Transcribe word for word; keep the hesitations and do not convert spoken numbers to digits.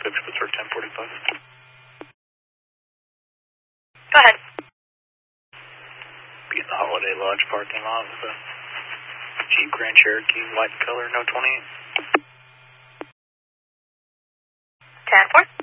six, Pittsburgh ten forty-five. Go ahead. Be in the Holiday Lodge parking lot with a Jeep Grand Cherokee, white color, no twenty-eight. ten four.